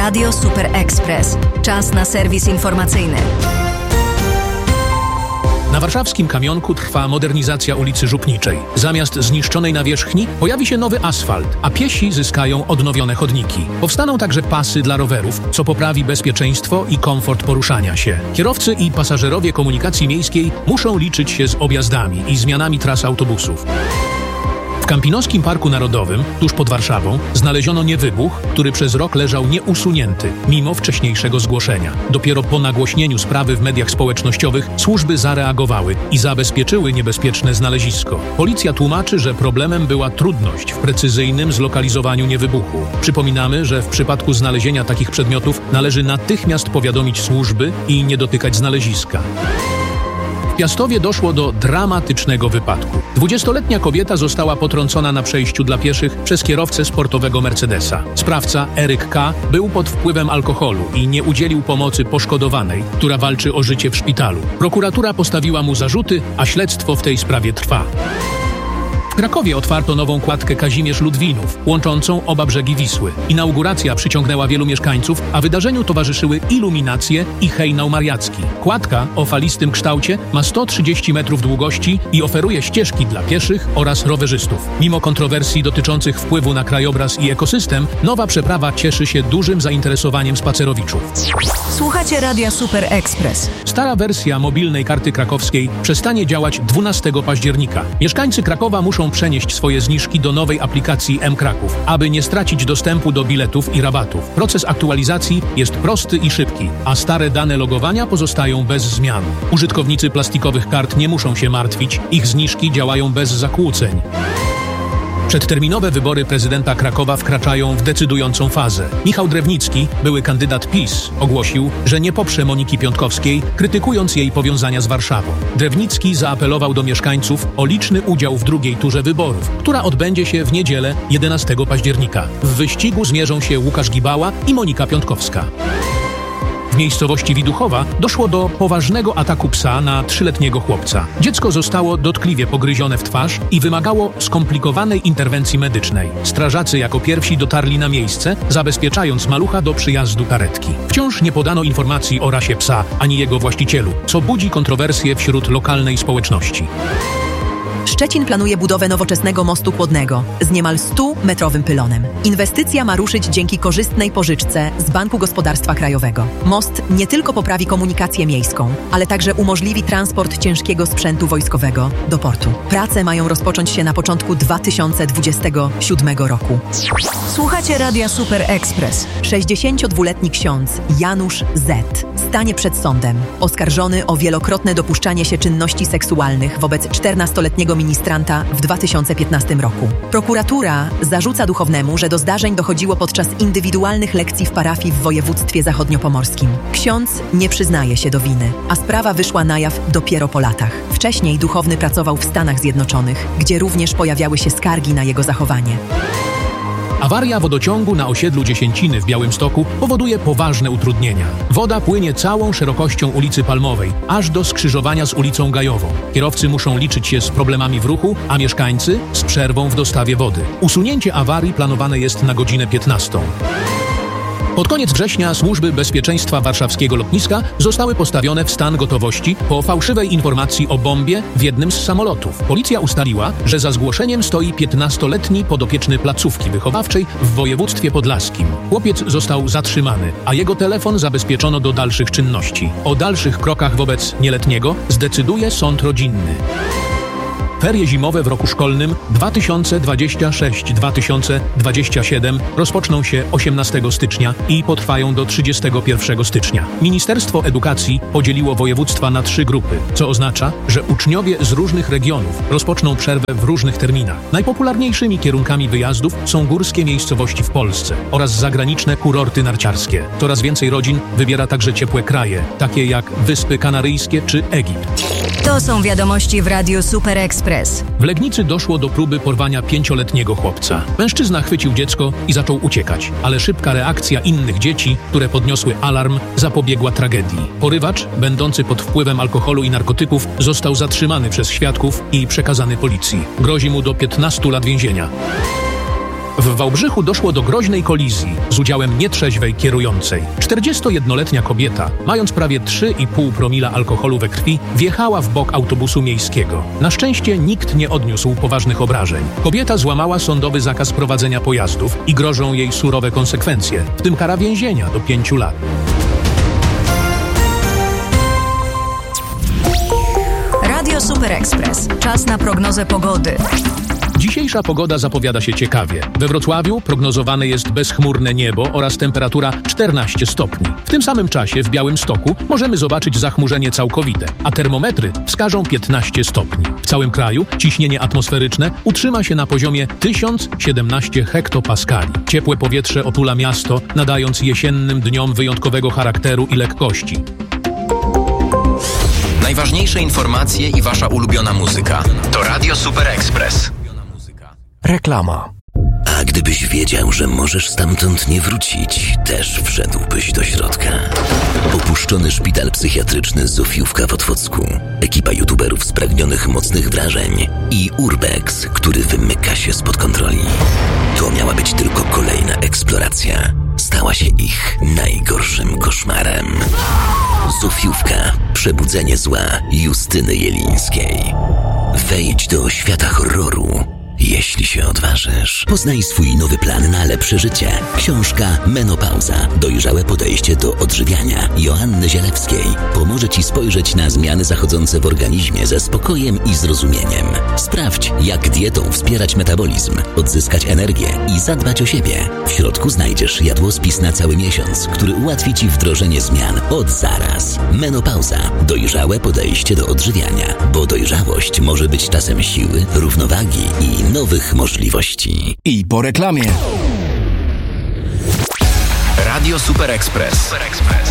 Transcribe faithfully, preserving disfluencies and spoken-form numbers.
Radio Super Express. Czas na serwis informacyjny. Na warszawskim Kamionku trwa modernizacja ulicy Żupniczej. Zamiast zniszczonej nawierzchni pojawi się nowy asfalt, a piesi zyskają odnowione chodniki. Powstaną także pasy dla rowerów, co poprawi bezpieczeństwo i komfort poruszania się. Kierowcy i pasażerowie komunikacji miejskiej muszą liczyć się z objazdami i zmianami tras autobusów. W Kampinoskim Parku Narodowym, tuż pod Warszawą, znaleziono niewybuch, który przez rok leżał nieusunięty, mimo wcześniejszego zgłoszenia. Dopiero po nagłośnieniu sprawy w mediach społecznościowych służby zareagowały i zabezpieczyły niebezpieczne znalezisko. Policja tłumaczy, że problemem była trudność w precyzyjnym zlokalizowaniu niewybuchu. Przypominamy, że w przypadku znalezienia takich przedmiotów należy natychmiast powiadomić służby i nie dotykać znaleziska. W Piastowie doszło do dramatycznego wypadku. Dwudziestoletnia kobieta została potrącona na przejściu dla pieszych przez kierowcę sportowego Mercedesa. Sprawca, Eryk K., był pod wpływem alkoholu i nie udzielił pomocy poszkodowanej, która walczy o życie w szpitalu. Prokuratura postawiła mu zarzuty, a śledztwo w tej sprawie trwa. W Krakowie otwarto nową kładkę Kazimierz-Ludwinów, łączącą oba brzegi Wisły. Inauguracja przyciągnęła wielu mieszkańców, a wydarzeniu towarzyszyły iluminacje i hejnał mariacki. Kładka o falistym kształcie ma sto trzydzieści metrów długości i oferuje ścieżki dla pieszych oraz rowerzystów. Mimo kontrowersji dotyczących wpływu na krajobraz i ekosystem, nowa przeprawa cieszy się dużym zainteresowaniem spacerowiczów. Słuchacie Radia Super Express. Stara wersja mobilnej karty krakowskiej przestanie działać dwunastego października. Mieszkańcy Krakowa muszą przenieść swoje zniżki do nowej aplikacji M-Kraków, aby nie stracić dostępu do biletów i rabatów. Proces aktualizacji jest prosty i szybki, a stare dane logowania pozostają bez zmian. Użytkownicy plastikowych kart nie muszą się martwić, ich zniżki działają bez zakłóceń. Przedterminowe wybory prezydenta Krakowa wkraczają w decydującą fazę. Michał Drewnicki, były kandydat PiS, ogłosił, że nie poprze Moniki Piątkowskiej, krytykując jej powiązania z Warszawą. Drewnicki zaapelował do mieszkańców o liczny udział w drugiej turze wyborów, która odbędzie się w niedzielę jedenastego października. W wyścigu zmierzą się Łukasz Gibała i Monika Piątkowska. W miejscowości Widuchowa doszło do poważnego ataku psa na trzyletniego chłopca. Dziecko zostało dotkliwie pogryzione w twarz i wymagało skomplikowanej interwencji medycznej. Strażacy jako pierwsi dotarli na miejsce, zabezpieczając malucha do przyjazdu karetki. Wciąż nie podano informacji o rasie psa ani jego właścicielu, co budzi kontrowersje wśród lokalnej społeczności. Szczecin planuje budowę nowoczesnego mostu chłodnego z niemal stumetrowym pylonem. Inwestycja ma ruszyć dzięki korzystnej pożyczce z Banku Gospodarstwa Krajowego. Most nie tylko poprawi komunikację miejską, ale także umożliwi transport ciężkiego sprzętu wojskowego do portu. Prace mają rozpocząć się na początku dwa tysiące dwudziestego siódmego roku. Słuchacie Radia Super Express. sześćdziesięciodwuletni ksiądz Janusz Z. stanie przed sądem, oskarżony o wielokrotne dopuszczanie się czynności seksualnych wobec czternastoletniego ministranta w dwa tysiące piętnastym roku. Prokuratura zarzuca duchownemu, że do zdarzeń dochodziło podczas indywidualnych lekcji w parafii w województwie zachodniopomorskim. Ksiądz nie przyznaje się do winy, a sprawa wyszła na jaw dopiero po latach. Wcześniej duchowny pracował w Stanach Zjednoczonych, gdzie również pojawiały się skargi na jego zachowanie. Awaria wodociągu na osiedlu Dziesięciny w Białymstoku powoduje poważne utrudnienia. Woda płynie całą szerokością ulicy Palmowej, aż do skrzyżowania z ulicą Gajową. Kierowcy muszą liczyć się z problemami w ruchu, a mieszkańcy z przerwą w dostawie wody. Usunięcie awarii planowane jest na godzinę piętnastą. Pod koniec września służby bezpieczeństwa warszawskiego lotniska zostały postawione w stan gotowości po fałszywej informacji o bombie w jednym z samolotów. Policja ustaliła, że za zgłoszeniem stoi piętnastoletni podopieczny placówki wychowawczej w województwie podlaskim. Chłopiec został zatrzymany, a jego telefon zabezpieczono do dalszych czynności. O dalszych krokach wobec nieletniego zdecyduje sąd rodzinny. Ferie zimowe w roku szkolnym dwa tysiące dwudziestym szóstym dwa tysiące dwudziestym siódmym rozpoczną się osiemnastego stycznia i potrwają do trzydziestego pierwszego stycznia. Ministerstwo Edukacji podzieliło województwa na trzy grupy, co oznacza, że uczniowie z różnych regionów rozpoczną przerwę w różnych terminach. Najpopularniejszymi kierunkami wyjazdów są górskie miejscowości w Polsce oraz zagraniczne kurorty narciarskie. Coraz więcej rodzin wybiera także ciepłe kraje, takie jak Wyspy Kanaryjskie czy Egipt. To są wiadomości w Radiu Super Express. W Legnicy doszło do próby porwania pięcioletniego chłopca. Mężczyzna chwycił dziecko i zaczął uciekać, ale szybka reakcja innych dzieci, które podniosły alarm, zapobiegła tragedii. Porywacz, będący pod wpływem alkoholu i narkotyków, został zatrzymany przez świadków i przekazany policji. Grozi mu do piętnastu lat więzienia. W Wałbrzychu doszło do groźnej kolizji z udziałem nietrzeźwej kierującej. czterdziestojednoletnia kobieta, mając prawie trzy i pół promila alkoholu we krwi, wjechała w bok autobusu miejskiego. Na szczęście nikt nie odniósł poważnych obrażeń. Kobieta złamała sądowy zakaz prowadzenia pojazdów i grożą jej surowe konsekwencje, w tym kara więzienia do pięciu lat. Radio Super Express. Czas na prognozę pogody. Dzisiejsza pogoda zapowiada się ciekawie. We Wrocławiu prognozowane jest bezchmurne niebo oraz temperatura czternaście stopni. W tym samym czasie w Białymstoku możemy zobaczyć zachmurzenie całkowite, a termometry wskażą piętnaście stopni. W całym kraju ciśnienie atmosferyczne utrzyma się na poziomie tysiąc siedemnaście hektopaskali. Ciepłe powietrze otula miasto, nadając jesiennym dniom wyjątkowego charakteru i lekkości. Najważniejsze informacje i wasza ulubiona muzyka to Radio Super Express. Reklama. A gdybyś wiedział, że możesz stamtąd nie wrócić, też wszedłbyś do środka. Opuszczony szpital psychiatryczny Zofiówka w Otwocku, ekipa youtuberów spragnionych mocnych wrażeń i Urbex, który wymyka się spod kontroli. To miała być tylko kolejna eksploracja. Stała się ich najgorszym koszmarem. Zofiówka. Przebudzenie zła Justyny Jelińskiej. Wejdź do świata horroru, jeśli się odważysz. Poznaj swój nowy plan na lepsze życie. Książka Menopauza. Dojrzałe podejście do odżywiania Joanny Zielewskiej pomoże Ci spojrzeć na zmiany zachodzące w organizmie ze spokojem i zrozumieniem. Sprawdź, jak dietą wspierać metabolizm, odzyskać energię i zadbać o siebie. W środku znajdziesz jadłospis na cały miesiąc, który ułatwi Ci wdrożenie zmian od zaraz. Menopauza. Dojrzałe podejście do odżywiania, bo dojrzałość może być czasem siły, równowagi i nowych możliwości. I po reklamie. Radio Super Express. Super Express.